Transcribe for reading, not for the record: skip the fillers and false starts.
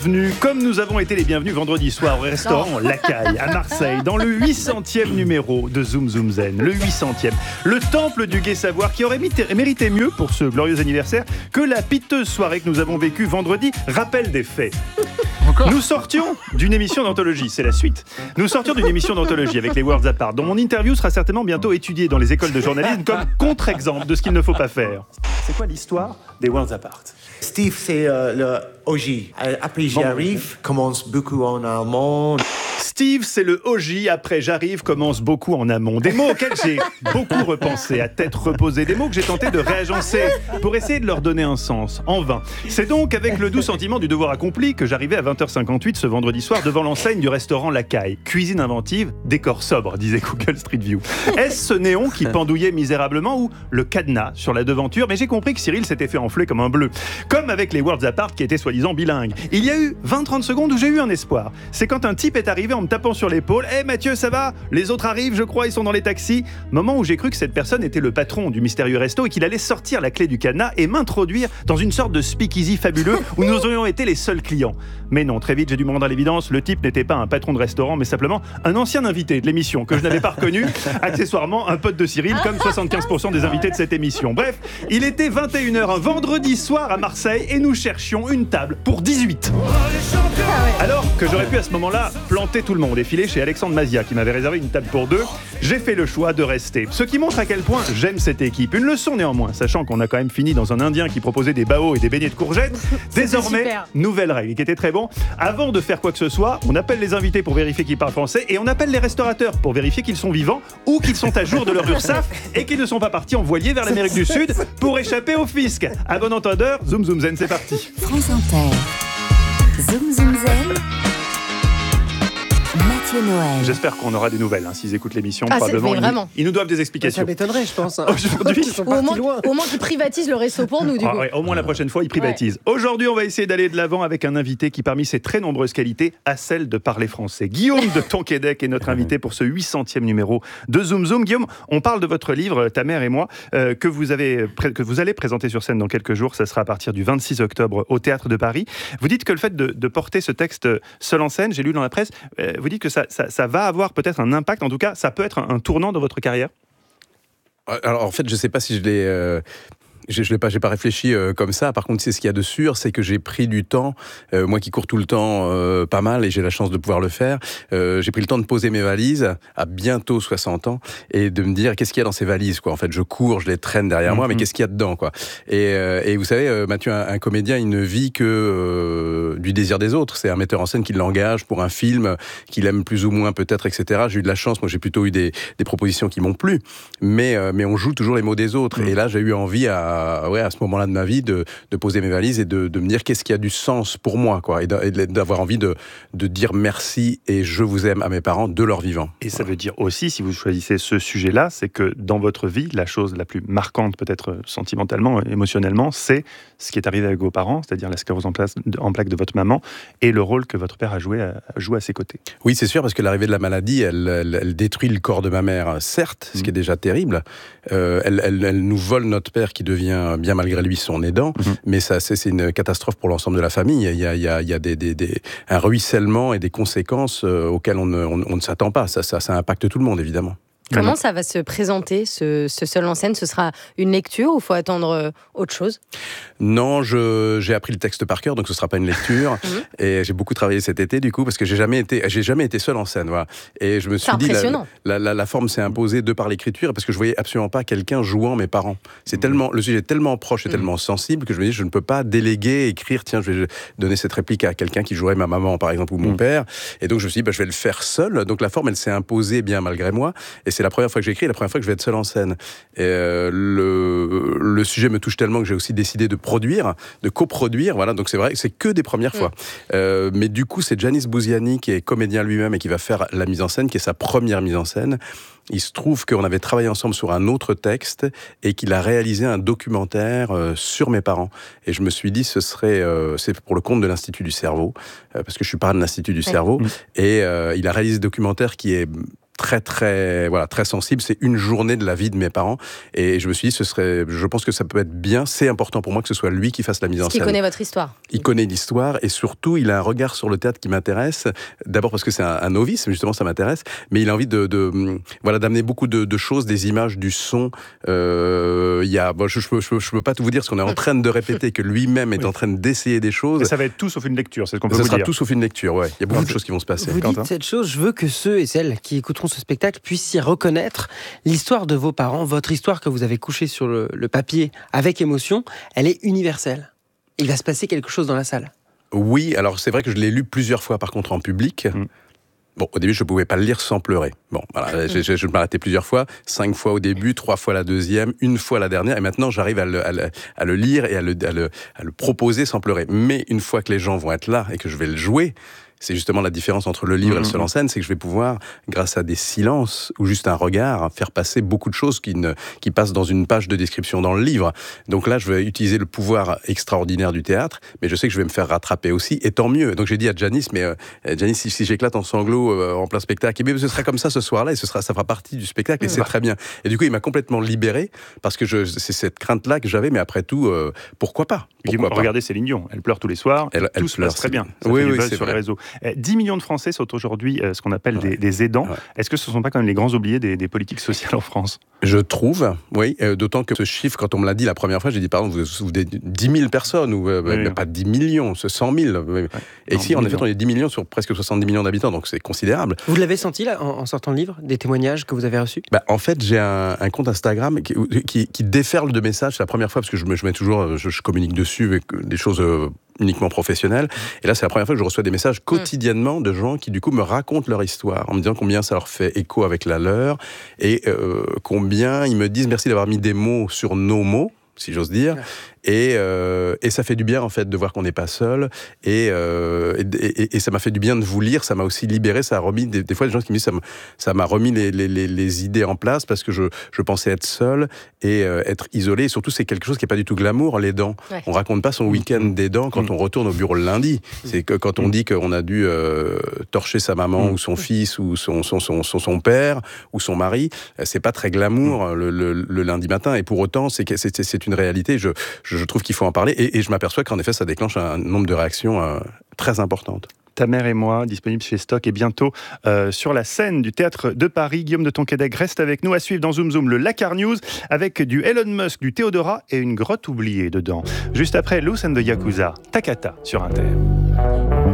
Bienvenue, comme nous avons été les bienvenus vendredi soir au restaurant La Caille à Marseille, dans le 800e numéro de Zoom Zoom Zen, le 800e, le temple du gai savoir qui aurait mérité mieux pour ce glorieux anniversaire que la piteuse soirée que nous avons vécue vendredi rappelle des faits. Nous sortions d'une émission d'anthologie, c'est la suite. Nous sortions d'une émission d'anthologie avec les Worlds Apart, dont mon interview sera certainement bientôt étudiée dans les écoles de journalisme comme contre-exemple de ce qu'il ne faut pas faire. C'est quoi l'histoire des Worlds Apart ? Steve, c'est le OG. Après J'arrive, commence beaucoup en allemand. Steve, c'est le OG, après J'arrive, commence beaucoup en amont. Des mots auxquels j'ai beaucoup repensé, à tête reposée. Des mots que j'ai tenté de réagencer pour essayer de leur donner un sens, en vain. C'est donc avec le doux sentiment du devoir accompli que j'arrivais à 20h58 ce vendredi soir devant l'enseigne du restaurant La Caille. Cuisine inventive, décor sobre, disait Google Street View. Est-ce ce néon qui pendouillait misérablement ou le cadenas sur la devanture ? Mais j'ai compris que Cyril s'était fait enfler comme un bleu. Comme avec les Worlds Apart qui étaient soi-disant bilingues. Il y a eu 20-30 secondes où j'ai eu un espoir. C'est quand un type est arrivé en me tapant sur l'épaule. « Hé Mathieu, ça va ? Les autres arrivent, je crois, ils sont dans les taxis. » Moment où j'ai cru que cette personne était le patron du mystérieux resto et qu'il allait sortir la clé du cadenas et m'introduire dans une sorte de speakeasy fabuleux où nous aurions été les seuls clients. Mais non, très vite j'ai dû me rendre à l'évidence, le type n'était pas un patron de restaurant mais simplement un ancien invité de l'émission que je n'avais pas reconnu, accessoirement un pote de Cyril comme 75% des invités de cette émission. Bref, il était 21h un vendredi soir à Marseille et nous cherchions une table pour 18. Alors que j'aurais pu à ce moment-là planter tout le monde et filer chez Alexandre Mazia qui m'avait réservé une table pour deux, j'ai fait le choix de rester. Ce qui montre à quel point j'aime cette équipe. Une leçon néanmoins, sachant qu'on a quand même fini dans un Indien qui proposait des bao et des beignets de courgettes. Désormais, nouvelle règle qui était très bon. Avant de faire quoi que ce soit, on appelle les invités pour vérifier qu'ils parlent français et on appelle les restaurateurs pour vérifier qu'ils sont vivants ou qu'ils sont à jour de leur URSSAF et qu'ils ne sont pas partis en voilier vers l'Amérique du Sud pour échapper au fisc. À bon entendeur, Zoom Zoom Zen, c'est parti. France Inter. Zoom Zoom Zen. Mathieu Noël. J'espère qu'on aura des nouvelles s'ils écoutent l'émission. Probablement. Ils nous doivent des explications. Ça m'étonnerait, je pense. Aujourd'hui, au moins qu'ils privatisent le resto pour nous, du coup. Ouais, au moins la prochaine fois, ils privatisent. Ouais. Aujourd'hui, on va essayer d'aller de l'avant avec un invité qui, parmi ses très nombreuses qualités, a celle de parler français. Guillaume de Tonquédec est notre invité pour ce 800e numéro de Zoom Zoom. Guillaume, on parle de votre livre, Ta mère et moi, que vous allez présenter sur scène dans quelques jours. Ça sera à partir du 26 octobre au Théâtre de Paris. Vous dites que le fait de porter ce texte seul en scène, j'ai lu dans la presse, vous dites que ça va avoir peut-être un impact, en tout cas, ça peut être un tournant dans votre carrière. Alors en fait, je ne sais pas si je l'ai... j'ai pas réfléchi comme ça. Par contre, c'est ce qu'il y a de sûr, c'est que j'ai pris du temps, moi qui cours tout le temps pas mal et j'ai la chance de pouvoir le faire, j'ai pris le temps de poser mes valises à bientôt 60 ans et de me dire qu'est-ce qu'il y a dans ces valises, quoi. En fait, je cours, je les traîne derrière moi, mais qu'est-ce qu'il y a dedans, quoi. Et vous savez, Mathieu, un comédien, il ne vit que du désir des autres. C'est un metteur en scène qui l'engage pour un film qu'il aime plus ou moins peut-être, etc. J'ai eu de la chance, moi j'ai plutôt eu des propositions qui m'ont plu, mais on joue toujours les mots des autres. Et là, j'ai eu envie à ce moment-là de ma vie, de poser mes valises et de me dire qu'est-ce qui a du sens pour moi, quoi, et d'avoir envie de dire merci et je vous aime à mes parents de leur vivant. Et ça veut dire aussi, si vous choisissez ce sujet-là, c'est que dans votre vie, la chose la plus marquante, peut-être sentimentalement, émotionnellement, c'est ce qui est arrivé avec vos parents, c'est-à-dire la sclérose en plaques de votre maman et le rôle que votre père a joué à ses côtés. Oui, c'est sûr, parce que l'arrivée de la maladie, elle détruit le corps de ma mère, certes, ce qui est déjà terrible. Elle nous vole notre père qui devient bien malgré lui son aidant, mais c'est une catastrophe pour l'ensemble de la famille. Il y a un ruissellement et des conséquences auxquelles on ne s'attend pas. Ça impacte tout le monde, évidemment. Comment ça va se présenter, ce seul en scène ? Ce sera une lecture ou il faut attendre autre chose ? Non, j'ai appris le texte par cœur, donc ce ne sera pas une lecture. Et j'ai beaucoup travaillé cet été, du coup, parce que j'ai jamais été seul en scène. Voilà. Et je me suis dit, la forme s'est imposée de par l'écriture, parce que je voyais absolument pas quelqu'un jouant mes parents. Le sujet est tellement proche et tellement sensible que je me dis, je ne peux pas déléguer, écrire, tiens, je vais donner cette réplique à quelqu'un qui jouerait ma maman, par exemple, ou mon père. Et donc je me suis dit, je vais le faire seul. Donc la forme, elle s'est imposée bien malgré moi. Et c'est la première fois que j'écris, la première fois que je vais être seul en scène. Et le sujet me touche tellement que j'ai aussi décidé de coproduire, voilà, donc c'est vrai, c'est que des premières fois. Mais du coup, c'est Janis Bouziani qui est comédien lui-même et qui va faire la mise en scène, qui est sa première mise en scène. Il se trouve qu'on avait travaillé ensemble sur un autre texte et qu'il a réalisé un documentaire sur mes parents. Et je me suis dit, c'est pour le compte de l'Institut du Cerveau, parce que je suis parrain de l'Institut du Cerveau. Et il a réalisé ce documentaire qui est très sensible. C'est une journée de la vie de mes parents. Et je me suis dit, je pense que ça peut être bien. C'est important pour moi que ce soit lui qui fasse la mise en scène. Parce qu'il connaît votre histoire. Il connaît l'histoire et surtout, il a un regard sur le théâtre qui m'intéresse. D'abord parce que c'est un novice, justement, ça m'intéresse. Mais il a envie d'amener beaucoup de choses, des images, du son. Je peux pas tout vous dire, parce qu'on est en train de répéter que lui-même est en train d'essayer des choses. Et ça va être tout sauf une lecture, c'est ce qu'on peut vous dire. Ça sera tout sauf une lecture, ouais. Il y a beaucoup de choses qui vont se passer. Vous dites cette chose, je veux que ceux et celles qui écouteront ce spectacle puissent s'y reconnaître. L'histoire de vos parents, votre histoire que vous avez couchée sur le papier avec émotion, elle est universelle. Il va se passer quelque chose dans la salle. Oui, alors c'est vrai que je l'ai lu plusieurs fois par contre en public. Bon, au début, je ne pouvais pas le lire sans pleurer. Bon, voilà, je m'arrêtais plusieurs fois, 5 fois au début, 3 fois la deuxième, 1 fois la dernière, et maintenant j'arrive à le lire et à le proposer sans pleurer. Mais une fois que les gens vont être là et que je vais le jouer, c'est justement la différence entre le livre et le seul en scène, c'est que je vais pouvoir, grâce à des silences ou juste un regard, faire passer beaucoup de choses qui passent dans une page de description dans le livre. Donc là, je vais utiliser le pouvoir extraordinaire du théâtre, mais je sais que je vais me faire rattraper aussi, et tant mieux. Donc j'ai dit à Janice, Janice, si j'éclate en sanglots en plein spectacle, ce sera comme ça ce soir-là, et ça fera partie du spectacle, et c'est très bien. Et du coup, il m'a complètement libéré, parce que c'est cette crainte-là que j'avais, mais après tout, pourquoi pas? Regardez Céline Dion, elle pleure tous les soirs, tout se passe très bien. Ça fait du buzz sur les réseaux. 10 millions de Français sont aujourd'hui ce qu'on appelle des aidants. Ouais. Est-ce que ce ne sont pas quand même les grands oubliés des politiques sociales en France? Je trouve, oui. D'autant que ce chiffre, quand on me l'a dit la première fois, j'ai dit, pardon, vous êtes 10 000 personnes, ou pas 10 millions, c'est 100 000. Et ici, en effet, on est 10 millions sur presque 70 millions d'habitants, donc c'est considérable. Vous l'avez senti, là, en sortant le livre, des témoignages que vous avez reçus? En fait, j'ai un compte Instagram qui déferle de messages. C'est la première fois, parce que je mets toujours, je communique dessus avec des choses uniquement professionnels. Et là, c'est la première fois que je reçois des messages quotidiennement de gens qui, du coup, me racontent leur histoire, en me disant combien ça leur fait écho avec la leur, et combien ils me disent merci d'avoir mis des mots sur nos mots, si j'ose dire. Et ça fait du bien, en fait, de voir qu'on n'est pas seul. Et ça m'a fait du bien de vous lire. Ça m'a aussi libéré. Ça a remis des fois des gens qui me disent ça m'a remis les idées en place, parce que je pensais être seul et être isolé. Et surtout, c'est quelque chose qui n'est pas du tout glamour, les dents. Ouais. On raconte pas son week-end des dents quand on retourne au bureau le lundi. C'est que quand on dit qu'on a dû torcher sa maman ou son fils ou son père ou son mari, c'est pas très glamour le lundi matin. Et pour autant, c'est une réalité. Je trouve qu'il faut en parler, et je m'aperçois qu'en effet, ça déclenche un nombre de réactions très importantes. Ta mère et moi, disponible chez Stock, et bientôt sur la scène du Théâtre de Paris. Guillaume de Tonquédec reste avec nous. À suivre dans Zoom Zoom, le Lakar News, avec du Elon Musk, du Théodora et une grotte oubliée dedans. Juste après, Loose and the Yakuza, Takata sur Inter.